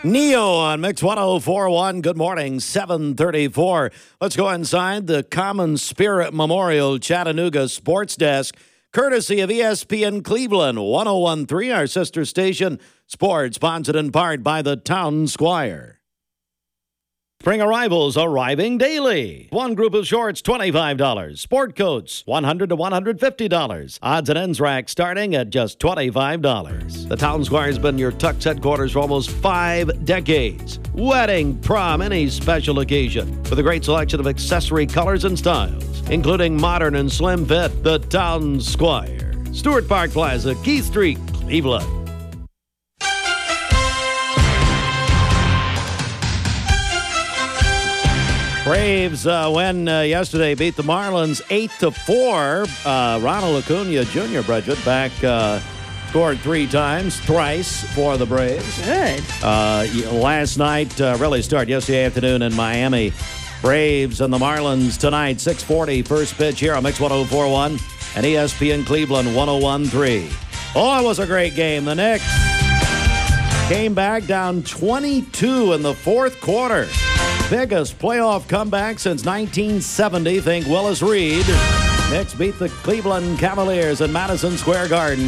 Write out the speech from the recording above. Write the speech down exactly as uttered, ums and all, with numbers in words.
Neo on Mix one oh four point one. Good morning, seven thirty-four. Let's go inside the Common Spirit Memorial Chattanooga Sports Desk, courtesy of E S P N Cleveland one oh one point three, our sister station. Sports sponsored in part by the Town Squire. Spring arrivals arriving daily. One group of shorts, twenty-five dollars. Sport coats, one hundred dollars to one hundred fifty dollars. Odds and ends rack starting at just twenty-five dollars. The Town Squire has been your Tux headquarters for almost five decades. Wedding, prom, any special occasion. With a great selection of accessory colors and styles, including modern and slim fit. The Town Squire. Stewart Park Plaza, Keith Street, Cleveland. Braves uh, win uh, yesterday, beat the Marlins eight to four. Uh, Ronald Acuna Junior Bridget back uh, scored three times, thrice for the Braves. Good. Uh, last night, uh, really started yesterday afternoon in Miami. Braves and the Marlins tonight, six forty, first pitch here on Mix one oh four point one and E S P N Cleveland one oh one point three. Oh, it was a great game. The Knicks came back down twenty-two in the fourth quarter. Biggest playoff comeback since nineteen seventy. Think Willis Reed. Knicks beat the Cleveland Cavaliers at Madison Square Garden.